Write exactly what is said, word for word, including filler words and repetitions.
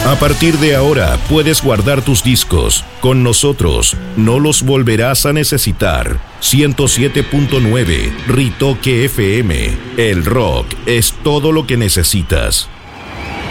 A partir de ahora puedes guardar tus discos. Con nosotros no los volverás a necesitar. ciento siete punto nueve Ritoque F M. El rock es todo lo que necesitas.